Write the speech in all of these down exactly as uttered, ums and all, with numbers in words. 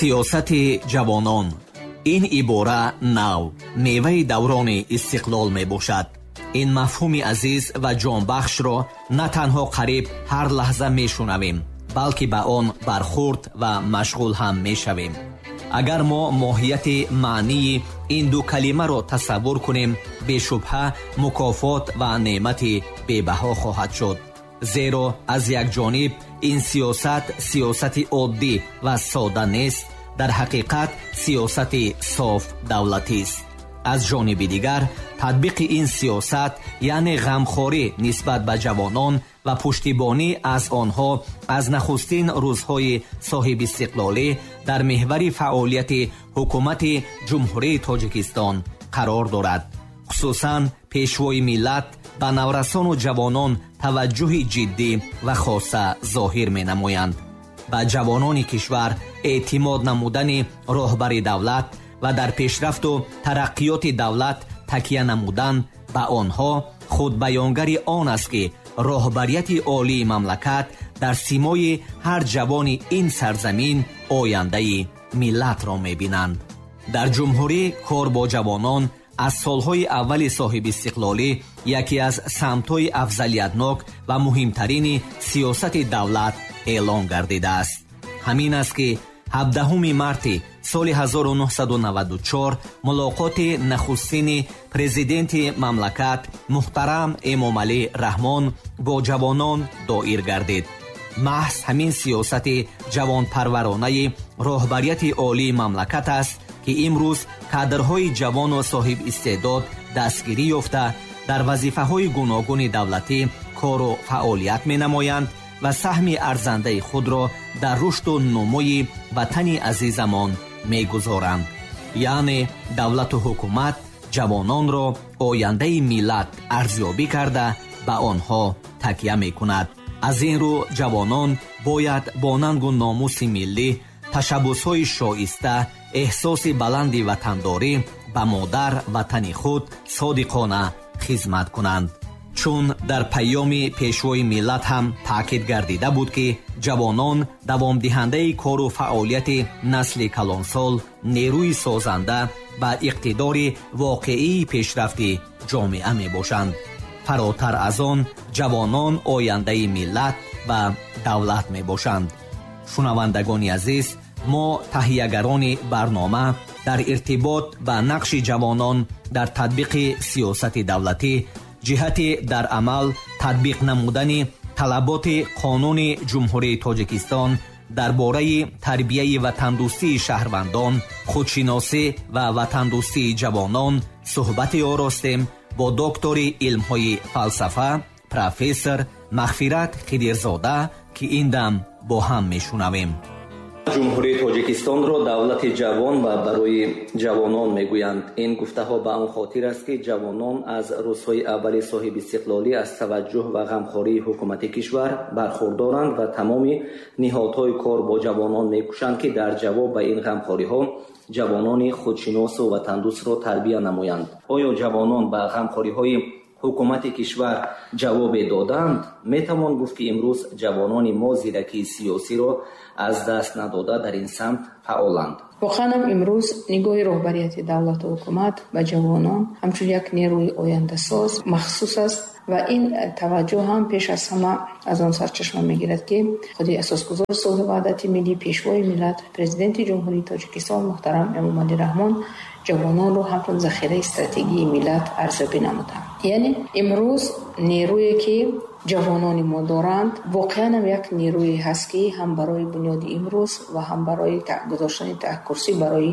сиёсати ҷавонон. ин ибора нав меваи даврони истиқлол мебошад. ин мафҳуми азиз ва ҷонбахшро на танҳо қариб ҳар лаҳза мешунавем, балки ба он бархурд ва машғул ҳам мешавем. агар мо моҳияти маънии ин ду калимаро тасаввур кунем, бешубҳа мукофот ва неъмати бебаҳо хоҳад шуд. зеро аз якҷониб ин сиёсат сиёсати оддӣ ва сода нест, дар ҳақиқат сиёсати соф давлатист. аз ҷониби дигар татбиқи ин сиёсат яъне ғамхорӣ нисбат ба ҷавонон ва пуштибонӣ аз онҳо аз нахустин рӯзҳои соҳибистиқлолӣ дар меҳвари фаъолияти ҳукумати ҷумҳурии Тоҷикистон қарор дорад. хусусан пешвои миллат ба наврасону ҷавонон таваҷҷӯҳи ҷиддӣ ва хоса зоҳир менамоянд. ба ҷавонони кишвар эътимод намудани роҳбари давлат ва дар пешрафту тараққиёти давлат такя намудан ба онҳо худбаёнгари он аст ки роҳбарияти олии мамлакат дар симои ҳар ҷавони ин сарзамин ояндаи миллатро мебинанд. дар ҷумҳурӣ кор бо ҷавонон аз солҳои аввали соҳибистиқлолӣ яке аз самтҳои афзалиятнок ва муҳимтарини сиёсати давлат эълон гардидааст. ҳамин аст ки ҳабдаҳуми марти соли ҳазору нуҳсаду наваду чор мулоқоти нахустини президенти мамлакат муҳтарам Эмомалӣ Раҳмон бо ҷавонон доир гардид. маҳз ҳамин сиёсати ҷавонпарваронаи роҳбарияти олии мамлакат аст ки имрӯз кадрҳои ҷавону соҳиб истеъдод дастгирӣ ёфта дар вазифаҳои гуногуни давлатӣ кору фаъолият менамоянд ва саҳми арзандаи худро дар рушду нумӯи ватани азизамон мегузоранд. яъне давлату ҳукумат ҷавононро ояндаи миллат арзёбӣ карда ба онҳо такя мекунад. аз ин рӯ ҷавонон бояд бо нангу номуси миллӣ, ташаббусҳои шоиста, эҳсоси баланди ватандорӣ ба модар ватани худ содиқона хизмат кунанд. чун дар паёми пешвои миллат ҳам таъкид гардида буд ки ҷавонон давомдиҳандаи кору фаъолияти насли калонсол, нерӯи созанда ба иқтидори воқеии пешрафти ҷомеа мебошанд. фаротар аз он ҷавонон ояндаи миллат ва давлат мебошанд. шунавандагони азиз, мо таҳиягарони барнома дар иртибот ба нақши ҷавонон дар татбиқи сиёсати давлатӣ ҷиҳати дар амал татбиқ намудани талаботи қонуни ҷумҳурии Тоҷикистон дар бораи тарбияи ватандӯстии шаҳрвандон, худшиносӣ ва ватандӯстии ҷавонон суҳбате оростем бо доктори илмҳои фалсафа профессор Мағфират Хидирзода ки ин дам бо ҳам мешунавем. ҷумҳурии Тоҷикистонро давлати ҷавон ва барои ҷавонон мегӯянд. ин гуфтаҳо ба он хотир аст ки ҷавонон аз рӯзҳои аввали соҳибистиқлолӣ аз таваҷҷӯҳ ва ғамхории ҳукумати кишвар бархурдоранд ва тамоми ниҳодҳои кор бо ҷавонон мекӯшанд ки дар ҷавоб ба ин ғамхориҳо ҷавонони худшиносу ватандӯстро тарбия намоянд. оё ҷавонон ба ғамхориҳои ҳукумати кишвар ҷавобе доданд? метавон гуфт ки имрӯз ҷавонони мо зиракии сиёсиро аз даст надода дар ин самт фаъоланд. воқеан имрӯз нигоҳи роҳбарияти давлату ҳукумат ба ҷавонон ҳамчун як нерӯи ояндасоз махсус аст ва ин таваҷҷӯҳ ҳам пеш аз ҳама аз он сарчашма мегирад ки худи асосгузори сулҳу ваҳдати миллӣ, пешвои миллат, президенти ҷумҳурии Тоҷикистон муҳтарам Эмомалӣ Раҳмон ҷавононро ҳамчун захираи стратегии миллат арзёбӣ намуданд. яъне имрӯз нерӯе ки ҷавонони мо доранд воқеан як нерӯе ҳаст ки ҳам барои бунёди имрӯз ва ҳам барои гузоштани таҳкурсӣ барои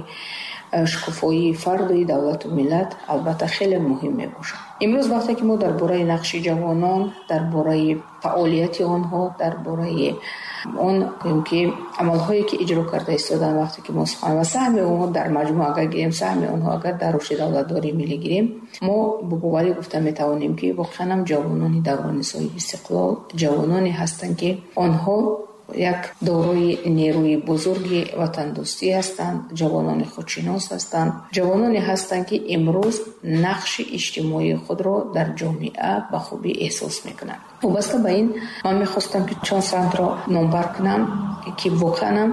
шукуфоии фарду давлату миллат албатта хеле муҳим мебошад. имрӯз вақте ки мо дар бораи нақши ҷавонон, дар бораи фаъолияти онҳо, дар бораи он ки амалҳое ки иҷро карда истодан, вақте ки мо сухан ва саҳми онҳо дар маҷмӯъ агар гирем, саҳми онҳо агар дар рушди давлатдории миллӣ гирем, мо бубоварӣ гуфта метавонем ки воқеан ҷавонони даврони соҳиби истиқлол ҷавононе ҳастанд ки онҳо як дорои нерӯи бузурги ватандӯстӣ ҳастанд, ҷавонони худшинос ҳастанд, ҷавононе ҳастанд ки имрӯз нақши иҷтимоии худро дар ҷомеа ба хубӣ эҳсос мекунанд. вобаста ба ин ман мехостам ки чанд самтро номбар кунам ки воқеан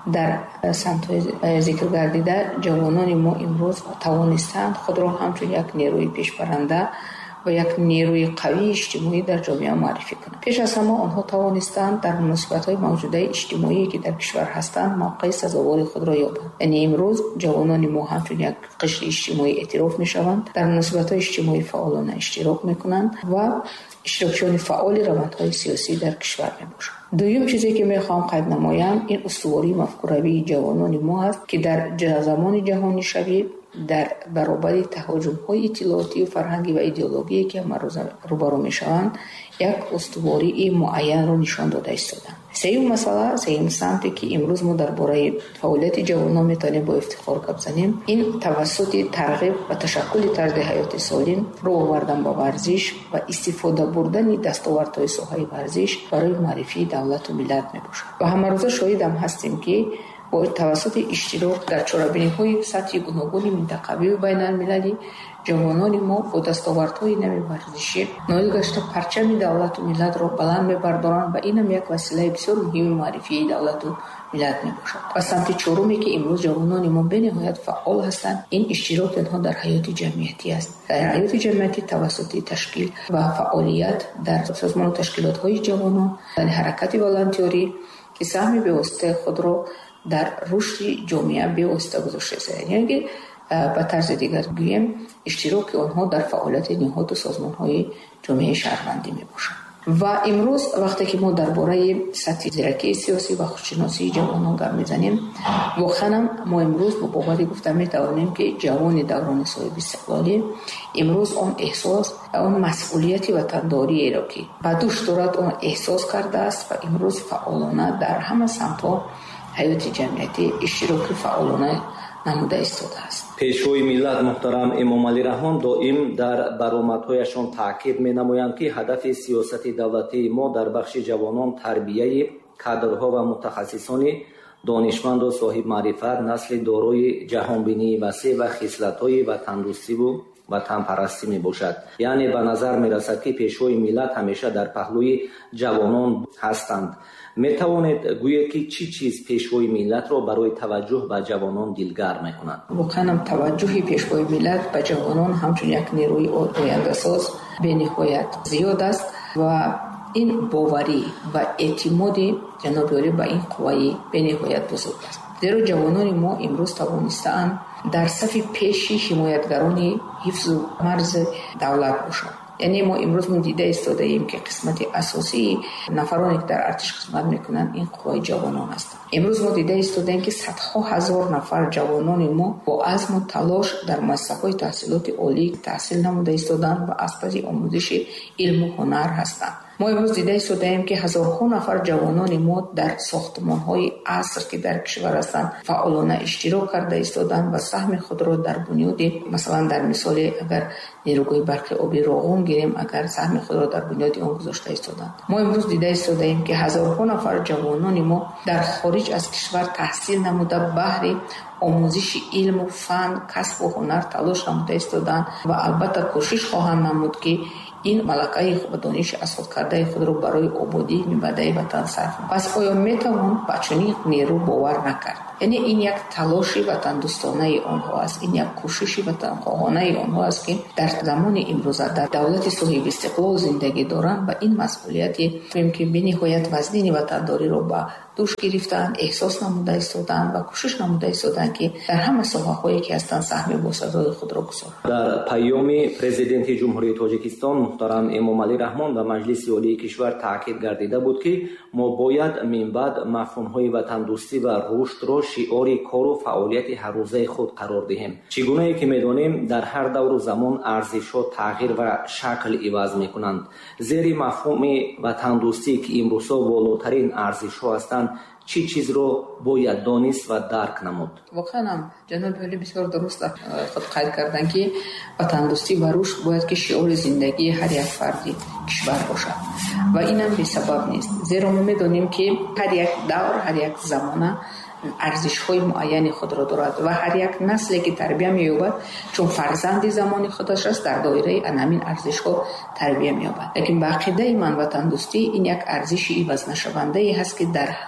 дар самтҳои зикр гардида ҷавонони мо имрӯз тавонистанд худро ҳамчун як нерӯи пешбаранда ва як нерӯи қавии иҷтимоӣ дар ҷомеа маърифӣ кунанд. Пеш аз ҳама онҳо тавонистанд дар муносибатҳои мавҷудаи иҷтимоие ки дар кишвар ҳастанд мавқеи сазовори худро ёбанд. Яъне имрӯз ҷавонони мо ҳамчун як қишри иҷтимоӣ эътироф мешаванд, дар муносибатҳои иҷтимоӣ фаъолона иштирок мекунанд ва иштирокчиёни фаъоли равандҳои сиёсӣ дар кишвар мебошанд. дуюм чизе ки мехоҳам қайд намоям ин устувории мафкуравии ҷавонони мо аст ки дар замони ҷаҳонишавӣ дар баробари таҳоҷумҳои иттилоотию фарҳангӣ ва идеологие ки ҳамарӯза рӯбарӯ мешаванд як устувории муайянро нишон дода истоданд. сеюм масъала, сеюм самте ки имрӯз мо дар бораи фаъолияти ҷавонон метавонем бо ифтихор гап занем, ин тавассути тарғиб ва ташаккули тарзи ҳаёти солим, роҳ овардан ба варзиш ва истифода бурдани дастовардҳои соҳаи варзиш барои маърифии давлату миллат мебошад. ва ҳамарӯза шоҳидам ҳастем ки бо тавассути иштирок дар чорабиниҳои сатҳи гуногуни минтақавию байналмилалӣ ҷавонони мо бо дастовардҳои нави варзишӣ ноил гашта парчами давлату миллатро баланд мебардоранд ва инам як василаи бисёр муҳими маърифии давлату миллат мебошад. ва самти чоруме ки имрӯз ҷавонони мо бениҳоят фаъол ҳастанд, ин иштирок танҳо дар ҳаёти ҷамъиятӣ аст. дар ҳаёти ҷамъиятӣ тавассути ташкил ва фаъолият дар созмону ташкилотҳои ҷавонон, яъне ҳаракати волонтёрӣ ки саҳми бевоситаи худро дар рушди ҷомеа бевосита гузоштааст. яъне ба тарзи дигар гӯем иштироки онҳо дар фаъолияти ниҳоду созмонҳои ҷомеаи шаҳрвандӣ мебошад. ва имрӯз вақте ки мо дар бораи сатҳи зиракии сиёсӣ ва худшиносии ҷавонон гап мезанем, воқеан мо имрӯз бо боварӣ гуфта метавонем ки ҷавони даврони соҳиби истиқлолӣ имрӯз он эҳсос ва он масъулияти ватандориеро ки ба дӯш дорад он эҳсос кардааст ва имрӯз фаъолона дар ҳама самтҳо ҳаёти ҷамъиятӣ иштироки фаъолона намуда истодааст. пешвои миллат муҳтарам Эмомалӣ Раҳмон доим дар баромадҳояшон таъкид менамоянд ки ҳадафи сиёсати давлатии мо дар бахши ҷавонон тарбияи кадрҳо ва мутахассисони донишманду соҳибмаърифат, насли дорои ҷаҳонбинии васеъ ва хислатҳои ватандӯстиву ватанпарастӣ мебошад. яъне ба назар мерасад ки пешвои миллат ҳамеша дар паҳлӯи ҷавонон ҳастанд. метавонед гӯед ки чӣ чиз пешвои миллатро барои таваҷҷӯҳ ба ҷавонон дилгар мекунад? воқеан таваҷҷӯҳи пешвои миллат ба ҷавонон ҳамчун як нерӯи ояндасоз бениҳоят зиёд аст ва ин боварӣ ва эътимоди ҷанобиёрӣ ба ин қувваи бениҳоят бузург аст. зеро ҷавонони мо имрӯз тавонистаанд дар сафи пеши ҳимоятгарони ҳифзу марзи давлат бошанд. яъне мо имрӯз мо дида истодаем ки қисмати асосии нафароне ки дар артиш хизмат мекунанд ин қувваи ҷавонон ҳастанд. имрӯз мо дида истодаем ки садҳо ҳазор нафар ҷавонони мо бо азму талош дар муассисаҳои таҳсилоти олӣ таҳсил намуда истоданд ва аспази омӯзиши илму ҳунар ҳастанд. мо имрӯз дида истодаем ки ҳазорҳо нафар ҷавонони мо дар сохтмонҳои аср ки дар кишвар ҳастанд фаъолона иштирок карда истоданд ва саҳми худро дар бунёди масалан дар мисоли агар нерӯгоҳи барқи оби Роғун гирем, агар саҳми худро дар бунёди он гузошта истоданд. мо имрӯз дида истодаем ки ҳазорҳо нафар ҷавонони мо дар хориҷ аз кишвар таҳсил намуда баҳри омӯзиши илму фан, касбу ҳунар талош намуда истоданд ва албатта кӯшиш хоҳанд намуд ки ин малакаи ва дониши асодкардаи худро барои ободии мебадаи ватан сарф кунанд. пас оё метавон ба чунин нерӯ бовар накард? яъне ин як талоши ватандӯстонаи онҳо аст, ин як кӯшиши ватанхоҳонаи онҳо аст ки дар замони имрӯза дар давлати соҳиби истиқлол зиндагӣ доранд ва ин масъулияти ки бениҳоят вазнини ватандориро ба дӯш гирифтаанд, эҳсос намуда истоданд ва кӯшиш намуда истоданд ки дар ҳама соҳаҳое ки ҳастанд саҳми босазои худро гузоранд. дар паёми президенти ҷумҳурии Тоҷикистон муҳтарам Эмомалӣ Раҳмон ба маҷлиси олии кишвар таъкид гардида буд ки мо бояд минбаъд мафҳумҳои ватандӯстӣ ва рушдро шиори кору фаъолияти ҳаррӯзаи худ қарор диҳем. чӣ гунае ки медонем дар ҳар давру замон арзишҳо тағйир ва шакл иваз мекунанд. зери мафҳуми ватандӯстӣ ки имрӯзҳо болотарин арзишҳо ҳастанд, чӣ чизро бояд донист ва дарк намуд? воқеан ҷаноби олӣ бисёр дуруст худ қайд карданд ки ватандӯстӣ ва рушд бояд ки шиори зиндагии ҳар як фарди кишвар бошад ва инам бесабаб нест. зеро мо медонем ки ҳар як давр, ҳар як замона арзишҳои муайяни худро дорад ва ҳар як насле ки тарбия меёбад чун фарзанди замони худаш аст дар доираи анамин арзишҳо тарбия меёбад. лекин ба ақидаи ман ватандӯстӣ ин як арзиши ивазнашавандае ҳаст ки дар ҳама давр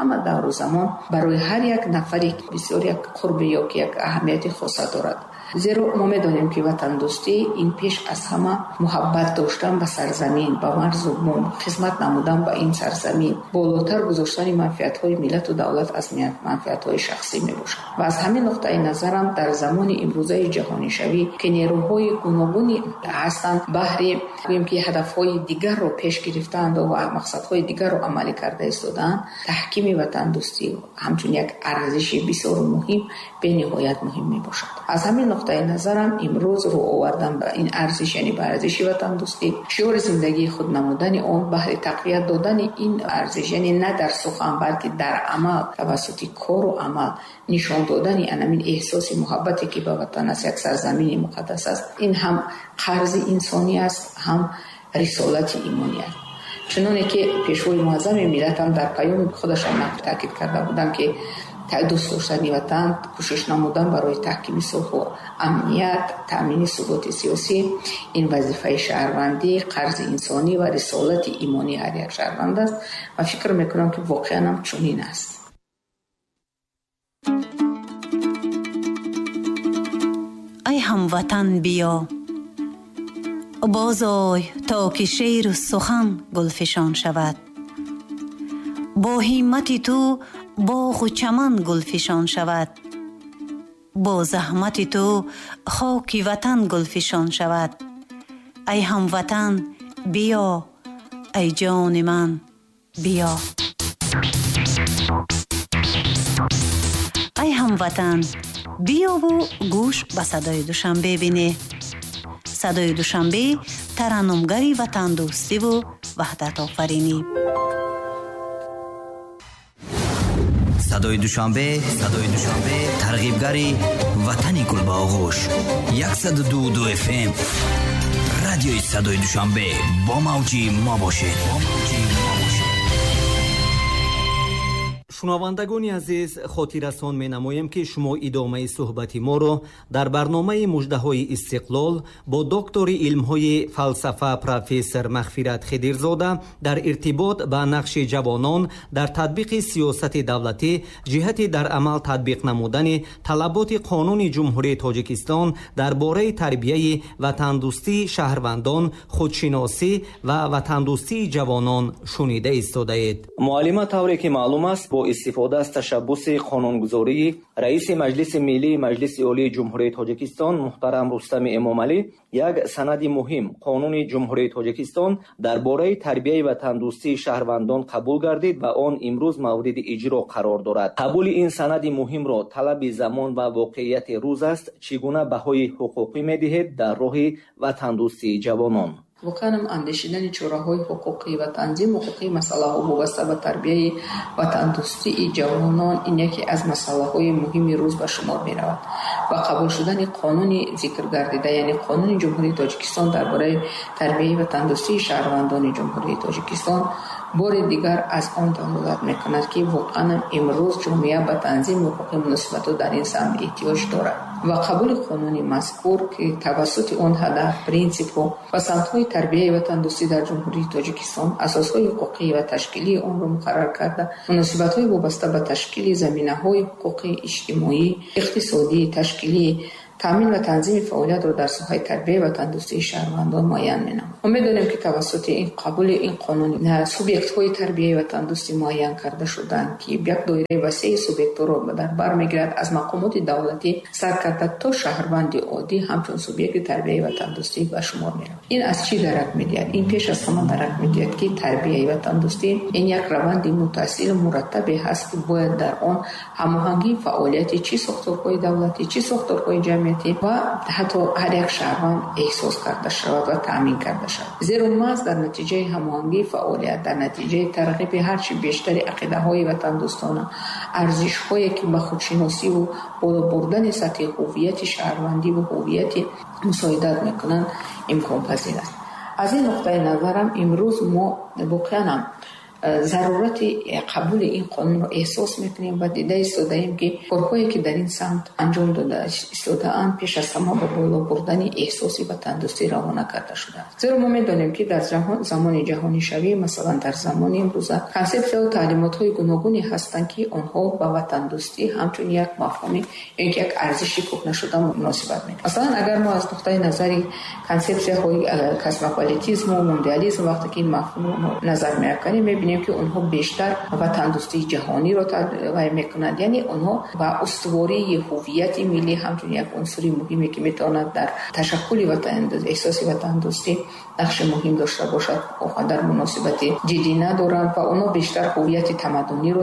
омару замон барои ҳар як нафаре бисёр як қурби ёки як аҳамияти хоса дорад. зеро мо медонем ки ватандӯстӣ ин пеш аз ҳама муҳаббат доштан ба сарзамин, ба марзу бом, хизмат намудан ба ин сарзамин, болотар гузоштани манфиатҳои миллату давлат аз манфиатҳои шахсӣ мебошад. ва аз ҳамин нуқтаи назарам дар замони имрӯзаи ҷаҳонишавӣ ки нерӯҳои гуногуни ҳастанд баҳри гӯем ки ҳадафҳои дигарро пеш гирифтаанд ва мақсадҳои дигарро амалӣ карда истодаанд, таҳкими ватандӯстӣ ҳамчун як арзиши бисёр муҳим бениҳоят муҳим мебошад. аз ҳамин нуқтаи назарам имрӯз рӯ овардан ба ин арзиш, яъне ба арзиши ватандӯстӣ, шиёри зиндагии худ намудани он баҳри тақвият додани ин арзиш, яъне на дар сухан балки дар амал тавассути кору амал нишон додани анамин эҳсоси муҳаббате ки ба ватан аст, як сарзамини муқаддас аст, ин ҳам қарзи инсонӣ аст, ҳам рисолати имонӣ аст. чуноне ки пешвои муаззами миллат ҳам дар паёми худашон таъкид карда буданд ки дӯст доштани ватан, кӯшиш намудан барои таҳкими сулҳу амният, таъмини суботи сиёсӣ, ин вазифаи шаҳрвандӣ, қарзи инсонӣ ва рисолати имонии ҳар як шаҳрванд аст ва фикр мекунам ки воқеан ҳам чунин аст. ай ҳамватан биё, бозой то ки шеъру сухан гулфишон шавад. бо ҳиммати ту боғу чаман гулфишон шавад. бо заҳмати ту хоки ватан гулфишон шавад. ай ҳамватан биё, ай ҷони ман биё. ай ҳамватан биёву гӯш ба садои душанбе бинӣ. садои душанбе тараннумгари ватандӯстиву ваҳдатофаринӣ. садои душанбе, садои душанбе, тарғибгари ватани гулбоғӯш. яксад ду ду эф эм радиои садои душанбе, бо мавҷи мо бошед. шунавандагони азиз, хотиррасон менамоем ки шумо идомаи суҳбати моро дар барномаи муждаҳои истиқлол бо доктори илмҳои фалсафа профессор Мағфират Хидирзода дар иртибот ба нақши ҷавонон дар татбиқи сиёсати давлатӣ ҷиҳати дар амал татбиқ намудани талаботи қонуни ҷумҳурии Тоҷикистон дар бораи тарбияи ватандӯстии шаҳрвандон, худшиносӣ ва ватандӯстии ҷавонон шунида истодаед. муаллима тавре ки маълум аст, бо истифода аз ташаббуси қонунгузории раиси маҷлиси миллии маҷлиси олии ҷумҳурии Тоҷикистон муҳтарам Рустами Эмомалӣ, як санади муҳим қонуни ҷумҳурии Тоҷикистон дар бораи тарбияи ватандӯстии шаҳрвандон қабул гардид ва он имрӯз мавриди иҷро қарор дорад. қабули ин санади муҳимро талаби замон ва воқеияти рӯз аст. чӣ гуна баҳои ҳуқуқӣ медиҳед дар роҳи ватандӯстии ҷавонон? воқеан андешидани чораҳои ҳуқуқӣ ва танзим ҳуқуқии масъалаҳо вобаста ба тарбияи ватандӯстии ҷавонон ин яке аз масъалаҳои муҳими рӯз ба шумор меравад ва қабул шудани қонуни зикр гардида, яъне қонуни ҷумҳурии Тоҷикистон дар бораи тарбияи ватандӯстии шаҳрвандони ҷумҳурии Тоҷикистон бори дигар аз он далолат мекунад ки воқеан имрӯз ҷомеа ба танзими ҳуқуқи муносибатҳо дар ин самт эҳтиёҷ дорад ва қабули қонуни мазкур ки тавассути он ҳадаф, принсипҳо ва самтҳои тарбияи ватандӯстӣ дар ҷумҳурии Тоҷикистон асосҳои ҳуқуқӣ ва ташкилии онро муқаррар карда, муносибатҳои вобаста ба ташкили заминаҳои ҳуқуқи иҷтимоӣ, иқтисодӣ, ташкилӣ, таъмин ва танзими фаъолиятро дар соҳаи тарбияи ватандӯстии шаҳрвандон муайян менамояд. мо медонем ки тавассути ин қабули ин қонун субъектҳои тарбияи ватандӯстӣ муайян карда шуданд ки як доираи васеи субъектҳоро дар бар мегирад, аз мақомоти давлатӣ сар карда то шаҳрванди оддӣ ҳамчун субъекти тарбияи ватандӯстӣ ба шумор меравад. ин аз чӣ дарак медиҳад? ин пеш аз ҳама дарак медиҳад ки тарбияи ватандӯстӣ ин як раванди муттасилу мураттабе ҳаст ки бояд дар он ҳамоҳангии фаъолияти чӣ сохторҳои давлатӣ, чӣ сохторҳои ҷамъиятӣ ва ҳатто ҳар як шаҳрванд эҳсос карда шавад ва таъмин карда шавад. зеро маҳз дар натиҷаи ҳамоҳангии фаъолият, дар натиҷаи тарғиби ҳарчи бештари ақидаҳои ватандӯстона, арзишҳое ки ба худшиносиву боло бурдани сатҳи ҳуввияти шаҳрвандиву ҳуввияти мусоидат мекунанд имконпазир аст. аз ин нуқтаи назарам имрӯз мо воқеан зарурати қабули ин қонунро эҳсос мекунем ва дида истодаем ки корҳое ки дар ин самт анҷом дода истодаанд пеш аз ҳама ба боло бурдани эҳсоси ватандӯстӣ равона карда шудааст. зеро мо медонем ки дар замони ҷаҳонишавӣ, масалан дар замони имрӯза, консепсияҳо таълимотҳои гуногуне ҳастанд ки онҳо ба ватандӯстӣ ҳамчун як мафҳуми ё як арзиши кӯҳнашуда муносибат мекунанд. масалан агар мо аз нуқтаи назари консепсияҳои космополитизму мондиализм вақте ки ин мафҳумро назар меафканем, мебинем ки онҳо бештар ватандӯстии ҷаҳониро талаб мекунанд, яъне онҳо ба устувории ҳуввияти миллӣ ҳамчун як унсури муҳиме ки метавонад дар ташаккули эҳсоси ватандӯстӣ нақши муҳим дошта бошад, дар муносибати ҷиддӣ надоранд ва онҳо бештар ҳуввияти тамаддуниро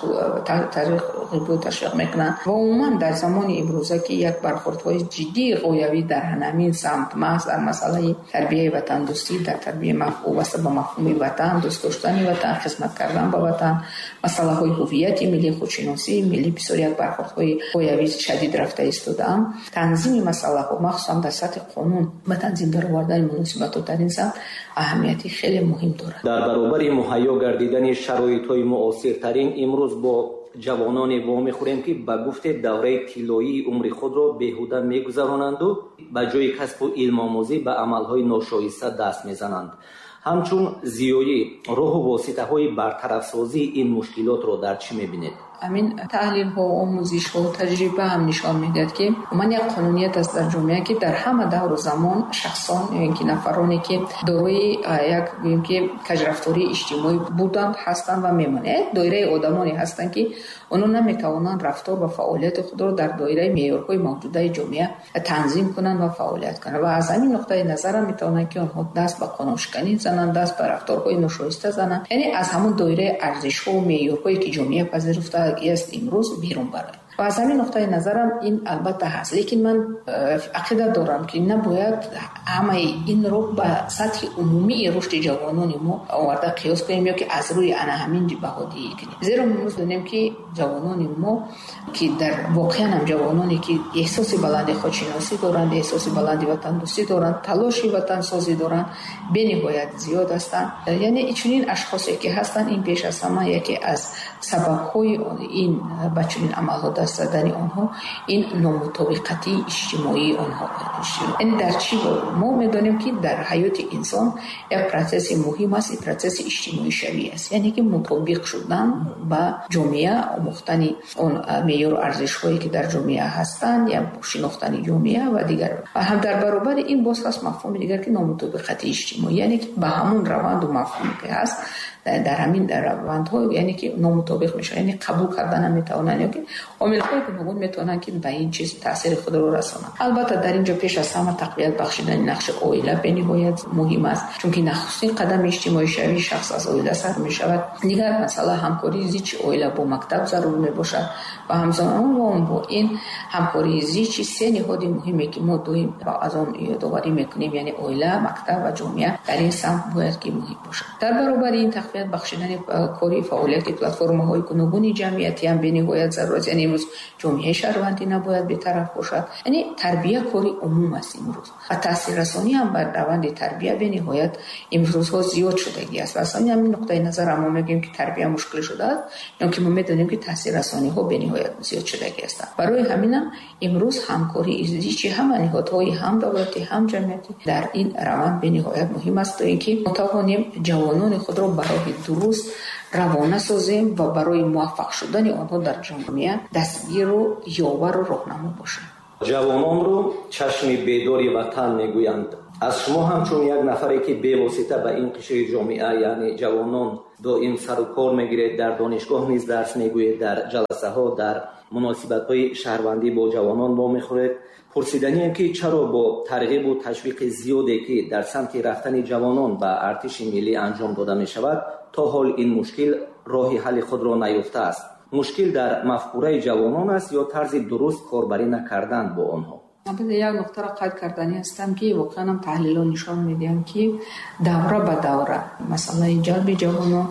ташвиқ мекунанд. ва умуман дар замони имрӯза ки як бархурдҳои ҷиддии ғоявӣ дар ҳамин самт маҳз дар масъалаи тарбияи ватандӯстӣ, дар тарбияи вобаста ба мафҳуми ватан, дӯст доштани ватан, хизмат кардан ба ватан, масъалаҳои ҳуввияти миллӣ, худшиносии миллӣ, бисёр як бархурдҳои ғоявӣ шадид рафта истодаанд. танзими масъалаҳо махсусан дар сатҳи қонун ба танзим даровардани муносибатҳо дар ин самт аҳамияти хеле муҳим дорад. дар баробари муҳайё гардидани шароитҳои муосиртарин имрӯз бо ҷавононе вомехӯрем ки ба гуфте давраи тиллоии умри худро беҳуда мегузаронанду ба ҷои касбу илмомӯзӣ ба амалҳои ношоиста даст мезананд. ҳамчун зиёӣ роҳу воситаҳои бартарафсозии ин мушкилотро дар чӣ мебинед? ҳамин таҳлилҳо, омӯзишҳо, таҷриба ҳам нишон медиҳад ки умуман як қонуният аст дар ҷомеа ки дар ҳама давру замон шахсон ё ки нафароне ки дорои як гӯем ки каҷрафтории иҷтимоӣ буданд, ҳастанд ва мемонанд. доираи одамоне ҳастанд ки онҳо наметавонанд рафтор ва фаъолияти худро дар доираи меъёрҳои мавҷудаи ҷомеа танзим кунанд ва фаъолият кунанд ва аз ҳамин нуқтаи назар метавонанд ки онҳо даст ба қонуншиканӣ зананд, даст ба рафторҳои ношоиста зананд, яъне аз ҳамон доираи арзишҳо ва меъёрҳое ки ҷомеа пазируфта است امروز بیرون برآید. و از همین نقطه نظرم این البته هست، لیکن من عقیده دارم که نباید همه این رو به سطح عمومی رشد جوانان ما آورده قیاس کنیم یا که از روی انا همین بهادی کنیم. زیرا ما می‌دونیم که جوانان ما که در واقعا هم جوانانی که احساس بلند خودشناسی دارند، احساس بلند وطن دوستی دارند، تلاش وطن سازی دارند، بنهایت زیاد هستند. یعنی چنین اشخاصی که هستند این پیش از همه یکی از سبب‌های این بچنین عمل‌ها دست دادن آنها این نامطابقتی اجتماعی آنها است. یعنی در چی ما می‌دانیم که در حیات انسان یک پروسس مهم است، پروسس اجتماعی شوی است، یعنی که مطابق شدن با جامعه، آموختن اون معیار ارزش‌هایی که در جامعه هستند یا شناختن جامعه و دیگر. و هم در برابر این باز هست مفهوم دیگر که نامطابقتی اجتماعی، یعنی که به همون روند و مفهومی که هست در همین در روندها یعنی که نامطابق میشه، یعنی قبول کردن نمیتونن یا که عامل‌های گوناگون میتونن که به این چیز تاثیر خود رو رسونن. البته در اینجا پیش از همه تقویت بخشیدن نقش عائله به نهایت مهم است، چون که نخستین قدم اجتماعی شوی شخص از عائله سر میشود. دیگر مثلا همکاری زیچ عائله با مکتب ضرور میباشد و همزمان با اون با این همکاری زیچ سه نهاد مهمه که ما دویم از اون یادآوری میکنیم، یعنی عائله، مکتب و جامعه در این سمت باید که مهم باشد. در برابر این تقویت بخشیدن کاری فعالیت پلتفرم‌های گوناگون جمعیتی هم به نهایت ضرورت است. یعنی امروز جامعه شهروندی نباید بی‌طرف باشد، یعنی تربیت کاری عموم است امروز و تاثیررسانی هم بر روند تربیت به نهایت امروزها زیاد شدگی است. و اصلا همین نقطه نظر ما میگیم که تربیت مشکل شده است، چون که ما میدونیم که تاثیررسانی ها به نهایت زیاد شدگی است. برای همین هم امروز همکاری ازدیجی هم نهادهای هم دولتی هم جمعیتی در این روند به نهایت مهم است تا اینکه متوانیم جوانان خود را برای درست روانه سازیم و برای موفق شدن آنها در جامعه دستگیر و یاور و راهنما باشیم. جوانان رو چشم بیداری وطن میگویند. از شما همچون یک نفری که بی‌واسطه به این قشر جامعه یعنی جوانان دائم سر و کار میگیرید، در دانشگاه نیز درس میگویید، در جلسه ها در مناسبت های شهروندی با جوانان با میخورید، پرسیدنی هم که چرا با ترغیب و تشویق زیادی که در سمت رفتن جوانان به ارتش ملی انجام داده می شود تا حال این مشکل راه حل خود را نیافته است؟ مشکل در مفکوره جوانان است یا طرز درست کاربری نکردن با آنها؟ البته یک نقطه را قید کردنی هستم که واقعا هم تحلیل ها نشان میدیم که دوره به دوره مسئله جلب جوانان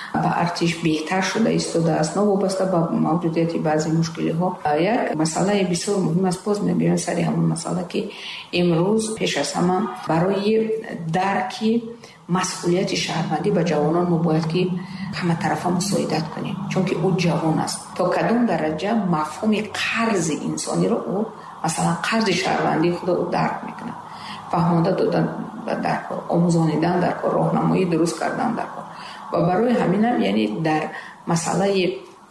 ба артиш беҳтар шуда истодааст, новобаста ба мавҷудияти баъзе мушкилиҳо. Як масъалаи бисёр муҳим аст, боз мебиём сари ҳамон масъала ки имрӯз пеш аз ҳама барои дарки масъулияти шаҳрвандӣ ба ҷавонон мо бояд ки ҳаматарафа мусоидат кунем, чунки ӯ ҷавон аст. То кадом дараҷа мафҳуми қарзи инсониро ӯ масалан қарзи шаҳрвандии худо ӯ дарк мекунад, фаҳмода додан дар кор, омӯзонидан дар кор, роҳнамоӣ дуруст кардан дар кор. ва барои ҳаминам яъне дар масъалаи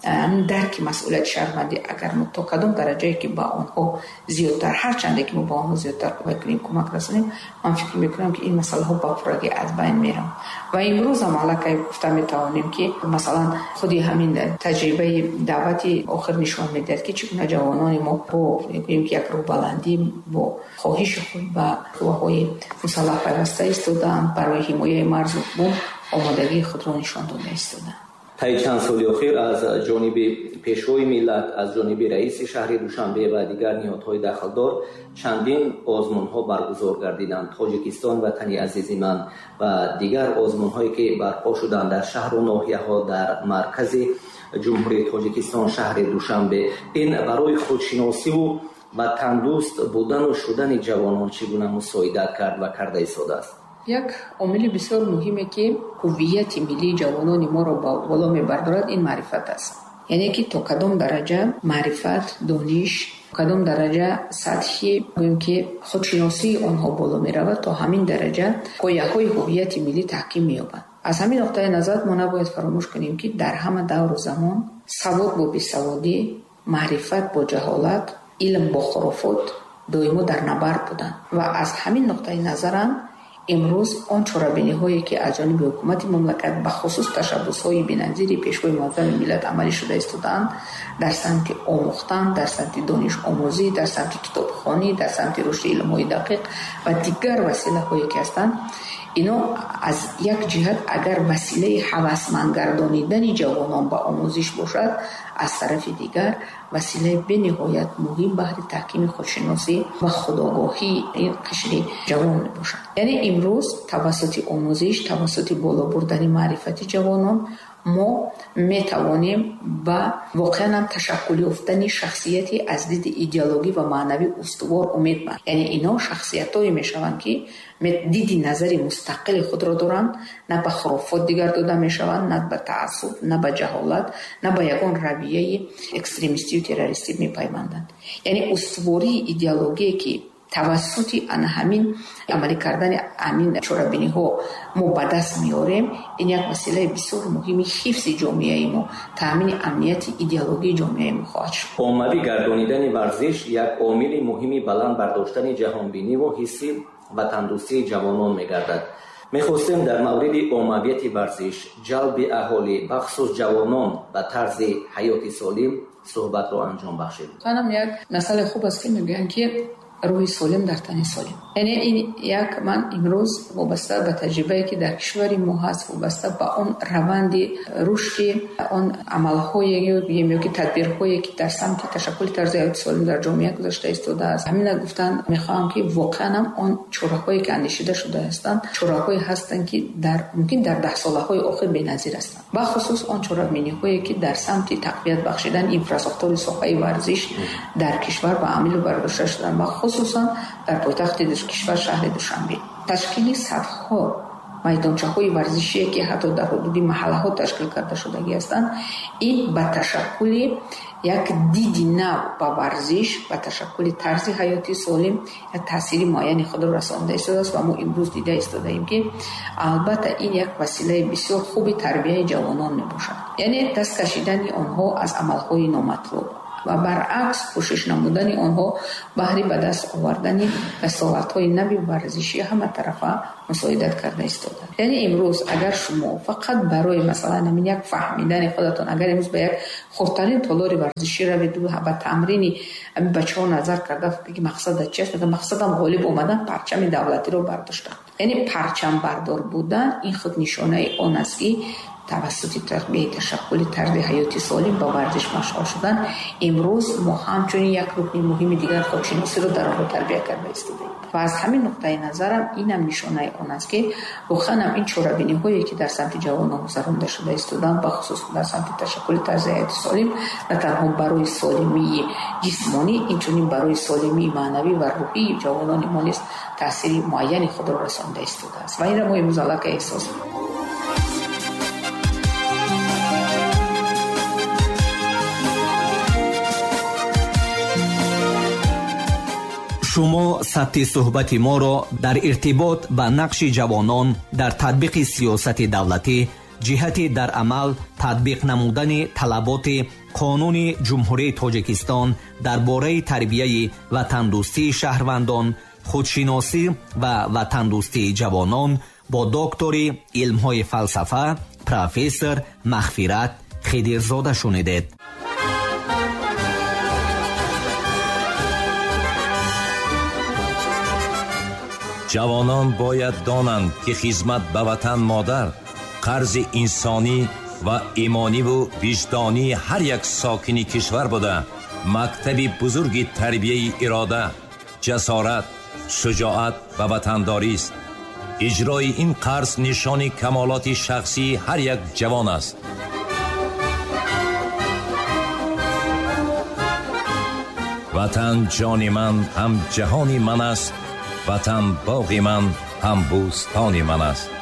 дарки масъулияти шаҳрвандӣ агар мо то кадом дараҷае ки ба онҳо зиёдтар, ҳарчанде ки мо ба онҳо зиёдтар бикунем кӯмак расонем, ман фикр мекунам ки ин масъалаҳо ба пуррагӣ аз байн мераванд. ва имрӯз ҳам аллакай гуфта метавонем ки масалан худи ҳамин таҷрибаи даъвати охир нишон медиҳад ки чӣ гуна ҷавонони мо бо гӯем ки як рӯҳбаландӣ бо хоҳиши худ ба қувваҳои мусаллаҳ пайваста истодаанд, барои ҳимояи марзу бум омодагии худро нишон дода истодаанд. таи чанд соли охир аз ҷониби пешвои миллат, аз ҷониби раиси шаҳри Душанбе ва дигар ниҳодҳои дахлдор чандин озмунҳо баргузор гардиданд. Тоҷикистон ватани азизи ман ва дигар озмунҳое ки барпо шуданд дар шаҳру ноҳияҳо дар маркази ҷумҳурии Тоҷикистон шаҳри Душанбе, ин барои худшиносиву ва тандуруст будану шудани ҷавонон чӣ гуна мусоидат кард ва карда истодааст? як омили бисёр муҳиме ки ҳуввияти миллии ҷавонони моро ба боло мебардорад, ин маърифат аст. яъне ки то кадом дараҷа маърифат, дониш, кадом дараҷа сатҳи гӯем ки худшиносии онҳо боло меравад, то ҳамин дараҷа пояҳои ҳуввияти миллӣ таҳким меёбанд. аз ҳамин нуқтаи назар мо набояд фаромӯш кунем ки дар ҳама давру замон савод бо бесаводӣ, маърифат бо ҷаҳолат, илм бо хурофот доимо дар набард буданд. ва аз ҳамин нуқтаи назарам имрӯз он чорабиниҳое ки аз ҷониби ҳукумати мамлакат ба хусус ташаббусҳои беназири пешвои муаззами миллат амалӣ шуда истодаанд дар самти омӯхтан, дар самти донишомӯзӣ, дар самти китобхонӣ, дар самти рушди илмҳои дақиқ ва дигар василаҳое ки ҳастанд, ино аз як ҷиҳат агар василаи ҳавасмандгардонидани ҷавонон ба омӯзиш бошад, аз тарафи дигар василаи бениҳоят муҳим баҳри таҳкими худшиносӣ ва худогоҳии ин қишри ҷавон мебошад. яъне имрӯз тавассути омӯзиш, тавассути боло бурдани маърифати ҷавонон мо метавонем ба воқеан ҳам ташаккули ёфтани шахсияти аз диди идеологӣ ва маънавӣ устувор умед манд. яъне ино шахсиятҳое мешаванд ки диди назари мустақили худро доранд, на ба хурофот дигар дода мешаванд, на ба таассуб, на ба ҷаҳолат, на ба ягон равияи экстремистию террористӣ мепайванданд. яъне устувории идеологие ки тавассути ана ҳамин амалӣ кардани ҳамин чорабиниҳо мо ба даст меорем, ин як василаи бисёр муҳими ҳифзи ҷомеаи мо, таъмини амнияти идеологии ҷомеаи мо хоҳад шуд. оммавӣ гардонидани варзиш як омили муҳими баланд бардоштани ҷаҳонбиниву ҳисси ва тандурустии ҷавонон мегардад. мехостем дар мавриди оммавияти варзиш, ҷалби аҳолӣ, бахусус ҷавонон ба тарзи ҳаёти солим суҳбатро анҷом бахшем. танам як масъалаи хуб аст ки мегӯянд ки рӯҳи солим дар тани солим. яъне ин як ман имрӯз вобаста ба таҷрибае ки дар кишвари мо ҳаст, вобаста ба он раванди рушди он амалҳое ё ки тадбирҳое ки дар самти ташаккули тарзи ҳаёти солим дар ҷомеа гузашта истодааст, ҳамина гуфтан мехоҳам ки воқеан ҳам он чораҳое ки андешида шуда ҳастанд, чораҳое ҳастанд ки дар мумкин дар даҳсолаҳои охир беназир ҳастанд. бахусус он чорабиниҳое ки дар самти тақвият бахшидани инфраструктураи соҳаи варзиш дар кишвар ба амалу бардошта шуданд, хусусан дар пойтахти кишвар шаҳри Душанбе. ташкили садҳо майдончаҳои варзишие ки ҳатто дар ҳудуди маҳаллаҳо ташкил карда шудагӣ ҳастанд, ин ба ташаккули як диди нав ба варзиш, ба ташаккули тарзи ҳаёти солим як таъсири муайяни худро расонда истодааст ва мо имрӯз дида истодаем ки албатта ин як василаи бисёр хуби тарбияи ҷавонон мебошад. яъне даст кашидани онҳо аз амалҳои номатлуб ва баръакс кӯшиш намудани онҳо баҳри ба даст овардани дастовардҳои нави варзиши ҳама тарафа мусоидат карда истоданд. яъне имрӯз агар шумо фақат барои масалан ҳамин як фаҳмидани худатон агар имрӯз ба як хурдтарин толори варзишӣ равиду ба тамрини бачаҳо назар карда ки мақсадат чи аст, мақсадам ғолиб омадан парчами давлатиро бардоштан. яъне парчамбардор будан ин худ нишонаи он аст ки тавассути тарбияи ташаккули тарзи ҳаёти солим ба варзиш машғул шудан, имрӯз мо ҳамчунин як рукни муҳими дигар худшиносиро дар онҳо тарбия карда истодаем. ва аз ҳамин нуқтаи назарам инам нишонаи он аст ки воханам ин чорабиниҳое ки дар самти ҷавонон гузаронда шуда истоданд, бахусус дар самти ташаккули тарзи ҳаёти солим, на танҳо барои солимии ҷисмонӣ, инчунин барои солимии маънавӣ ва рӯҳии ҷавонони мо низ таъсири муайяни худро расонда истодааст ва инро мо имрӯз аллакай эҳсос мекунем. шумо сабти суҳбати моро дар иртибот ба нақши ҷавонон дар татбиқи сиёсати давлатӣ ҷиҳати дар амал татбиқ намудани талаботи қонуни ҷумҳурии Тоҷикистон дар бораи тарбияи ватандӯстии шаҳрвандон, худшиносӣ ва ватандӯстии ҷавонон бо доктори илмҳои фалсафа профессор Мағфират Хидирзода шунидед. ҷавонон бояд донанд ки хизмат ба ватан модар қарзи инсонӣ ва имониву виҷдонии ҳар як сокини кишвар буда, мактаби бузурги тарбияи ирода, ҷасорат, шуҷоат ва ватандорист. иҷрои ин қарз нишони камолоти шахсии ҳар як ҷавон аст. ватан ҷони ман ҳам ҷаҳони ман аст. ватан боғи ман ҳам бӯстони ман аст.